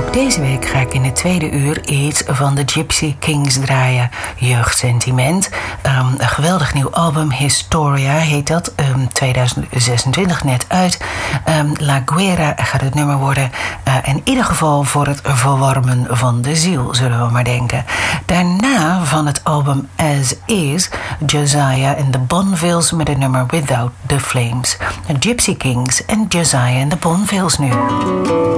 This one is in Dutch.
Deze week ga ik in het tweede uur iets van de Gypsy Kings draaien. Jeugdsentiment. Een geweldig nieuw album. Historia heet dat. 2026 net uit. La Guerra gaat het nummer worden. In ieder geval voor het verwarmen van de ziel, zullen we maar denken. Daarna van het album As Is, Josiah and the Bonvilles met het nummer Without the Flames. Gypsy Kings en Josiah and the Bonvilles nu.